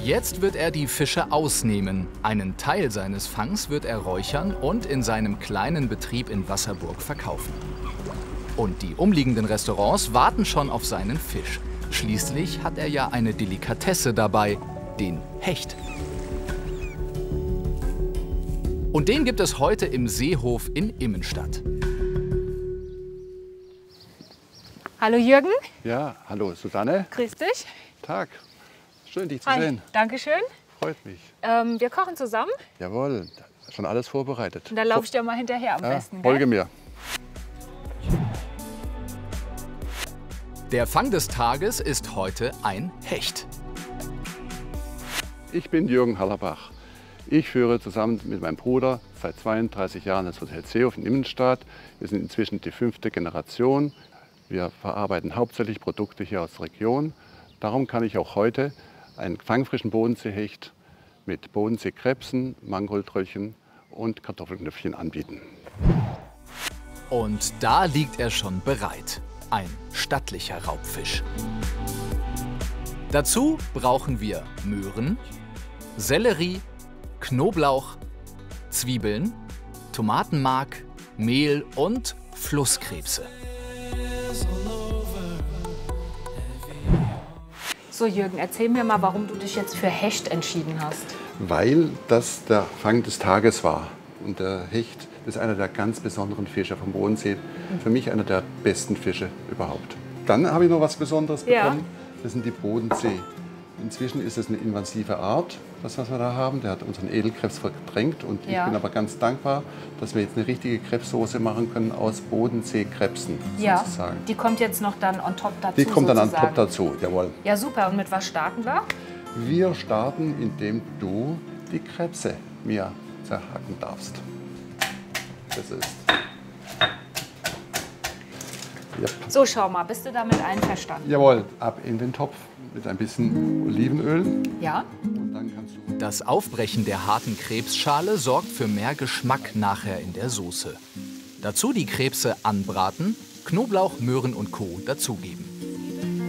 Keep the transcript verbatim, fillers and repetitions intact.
Jetzt wird er die Fische ausnehmen. Einen Teil seines Fangs wird er räuchern und in seinem kleinen Betrieb in Wasserburg verkaufen. Und die umliegenden Restaurants warten schon auf seinen Fisch. Schließlich hat er ja eine Delikatesse dabei, den Hecht. Und den gibt es heute im Seehof in Immenstadt. Hallo Jürgen. Ja, hallo Susanne. Grüß dich. Tag. Schön, dich zu Hi. sehen. Dankeschön. Freut mich. Ähm, wir kochen zusammen Jawohl, schon alles vorbereitet. und da laufe ich dir mal hinterher am Ja, besten. folge Gell? mir. Der Fang des Tages ist heute ein Hecht. Ich bin Jürgen Hallerbach. Ich führe zusammen mit meinem Bruder seit zweiunddreißig Jahren das Hotel Seehof in Immenstadt. Wir sind inzwischen die fünfte Generation. Wir verarbeiten hauptsächlich Produkte hier aus der Region. Darum kann ich auch heute einen fangfrischen Bodenseehecht mit Bodenseekrebsen, Mangoldrallchen und Kartoffelknöpfchen anbieten. Und da liegt er schon bereit. Ein stattlicher Raubfisch. Dazu brauchen wir Möhren, Sellerie, Knoblauch, Zwiebeln, Tomatenmark, Mehl und Flusskrebse. So Jürgen, erzähl mir mal, warum du dich jetzt für Hecht entschieden hast. Weil das der Fang des Tages war. Und der Hecht ist einer der ganz besonderen Fische vom Bodensee. Für mich einer der besten Fische überhaupt. Dann habe ich noch was Besonderes Ja. bekommen. Das sind die Bodensee. Inzwischen ist es eine invasive Art, das was wir da haben. Der hat unseren Edelkrebs verdrängt. Und Ja. ich bin aber ganz dankbar, dass wir jetzt eine richtige Krebssoße machen können aus Bodenseekrebsen Ja, sozusagen. die kommt jetzt noch dann on top dazu. Die kommt dann on sozusagen. top dazu, jawohl. Ja, super. Und mit was starten wir? Wir starten, indem du die Krebse mir zerhacken darfst. Das ist. Yep. So, schau mal, bist du damit einverstanden? Jawohl, ab in den Topf mit ein bisschen Olivenöl. Ja. Und dann kannst du. Das Aufbrechen der harten Krebsschale sorgt für mehr Geschmack nachher in der Soße. Dazu die Krebse anbraten, Knoblauch, Möhren und Co. dazugeben.